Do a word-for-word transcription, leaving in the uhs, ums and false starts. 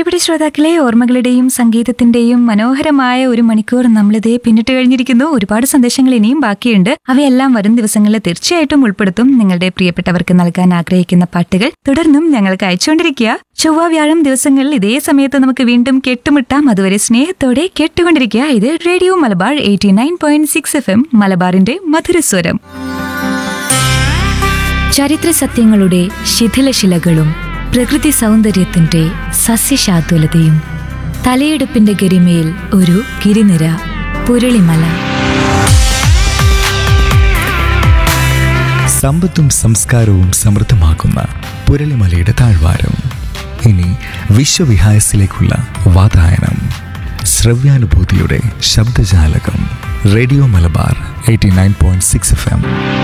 പ്രിയപ്പെട്ട ശ്രോതാക്കളെ, ഓർമ്മകളുടെയും സംഗീതത്തിന്റെയും മനോഹരമായ ഒരു മണിക്കൂർ നമ്മളിതേ പിന്നിട്ട് കഴിഞ്ഞിരിക്കുന്നു. ഒരുപാട് സന്ദേശങ്ങൾ ഇനിയും ബാക്കിയുണ്ട്. അവയെല്ലാം വരും ദിവസങ്ങളിൽ തീർച്ചയായിട്ടും ഉൾപ്പെടുത്തും. നിങ്ങളുടെ പ്രിയപ്പെട്ടവർക്ക് നൽകാൻ ആഗ്രഹിക്കുന്ന പാട്ടുകൾ തുടർന്നും ഞങ്ങൾക്ക് അയച്ചുകൊണ്ടിരിക്കുക. ചൊവ്വ വ്യാഴം ദിവസങ്ങളിൽ ഇതേ സമയത്ത് നമുക്ക് വീണ്ടും കേട്ടുമുട്ടാം. അതുവരെ സ്നേഹത്തോടെ കേട്ടുകൊണ്ടിരിക്കുക. ഇത് radio Malabar eighty nine point six F M, മലബാറിന്റെ മധുരസ്വരം. ചരിത്ര സത്യങ്ങളുടെ ശിഥിലശിലകളും പ്രകൃതി സൗന്ദര്യത്തിന്റെ സസ്യശാതുലതയും, തലയെടുപ്പിന്റെ ഗരിമയിൽ ഒരു ഗിരിനിര, പുരളിമല. സമ്പത്തും സംസ്കാരവും സമൃദ്ധമാക്കുന്ന പുരളിമലയുടെ താഴ്വാരം. ഇനി വിശ്വവിഹായസിലേക്കുള്ള വാതായനം. ശ്രവ്യാനുഭൂതിയുടെ ശബ്ദജാലകം. Radio Malabar eighty nine point six F M.